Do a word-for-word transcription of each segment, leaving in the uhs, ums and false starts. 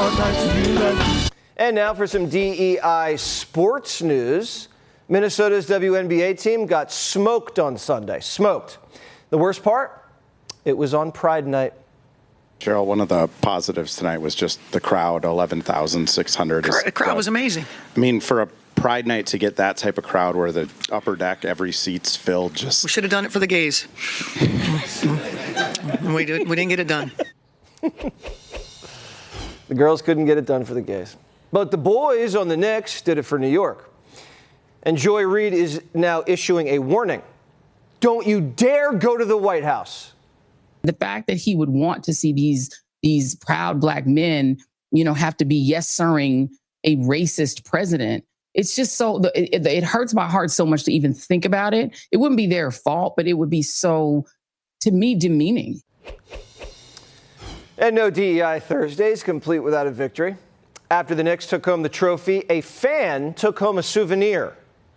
And now for some D E I sports news. Minnesota's W N B A team got smoked on Sunday. Smoked. The worst part? It was on Pride Night. Cheryl, one of the positives tonight was just the crowd, eleven thousand six hundred. The crowd was amazing. I mean, for a Pride Night to get that type of crowd where the upper deck, every seat's filled, just... We should have done it for the gays. we, did, we didn't get it done. The girls couldn't get it done for the gays. But the boys on the Knicks did it for New York. And Joy Reid is now issuing a warning. Don't you dare go to the White House. The fact that he would want to see these these proud black men, you know, have to be yes-sirring a racist president, it's just so, it, it, it hurts my heart so much to even think about it. It wouldn't be their fault, but it would be so, to me, demeaning. And no D E I Thursdays complete without a victory. After the Knicks took home the trophy, a fan took home a souvenir.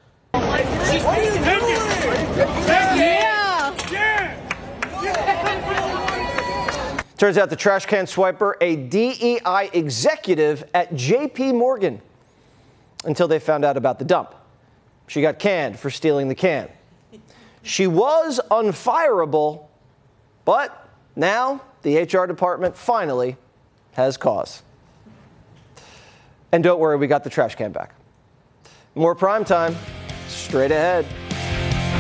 Turns out the trash can swiper, a D E I executive at J P Morgan, until they found out about the dump. She got canned for stealing the can. She was unfireable, but now the H R department finally has cause. And don't worry, we got the trash can back. More prime time straight ahead.